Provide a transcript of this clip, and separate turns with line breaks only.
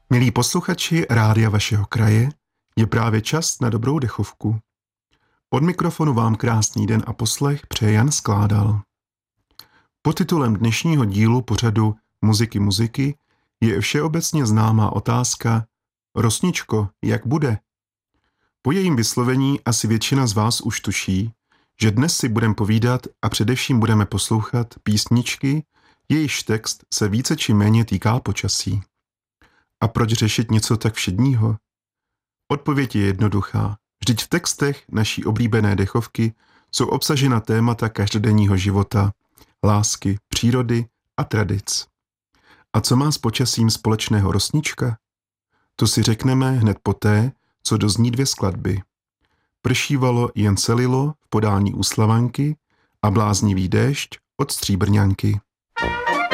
Milí posluchači Rádia vašeho kraje, je právě čas na dobrou dechovku. Od mikrofonu vám krásný den a poslech přeje Jan Skládal. Podtitulem dnešního dílu pořadu Muziky je všeobecně známá otázka Rosničko, jak bude? Po jejím vyslovení asi většina z vás už tuší, že dnes si budeme povídat a především budeme poslouchat písničky, jejichž text se více či méně týká počasí. A proč řešit něco tak všedního? Odpověď je jednoduchá. Vždyť v textech naší oblíbené dechovky jsou obsažena témata každodenního života, lásky, přírody a tradic. A co má s počasím společného Rosnička? To si řekneme hned poté, co dozní dvě skladby. Pršívalo jen se lilo v podání úslavanky a bláznivý déšť od Stříbrňanky.